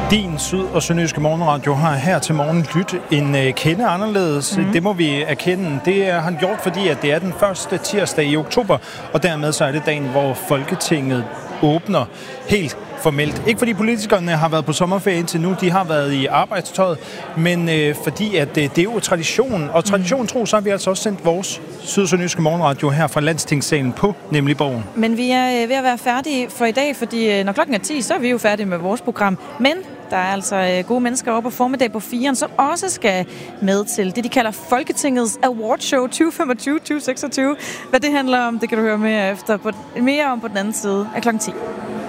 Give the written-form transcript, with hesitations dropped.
Din Syd- og Sønderjyske Morgenradio har her til morgen lyttet en kende anderledes. Det må vi erkende. Det har han gjort, fordi at det er den første tirsdag i oktober, og dermed så er det dagen, hvor Folketinget åbner helt formelt. Ikke fordi politikerne har været på sommerferie indtil nu, de har været i arbejdstøjet, men fordi at det er jo tradition, og tradition tro, så har vi altså også sendt vores Syd- og Sønderjyske Morgenradio her fra Landstingssalen på nemlig Borgen. Men vi er ved at være færdige for i dag, fordi når klokken er 10, så er vi jo færdige med vores program. Men der er altså gode mennesker oppe på formiddag på 4'eren, som også skal med til det, de kalder Folketingets Awardshow 2025-2026. Hvad det handler om, det kan du høre mere om på den anden side af klokken 10.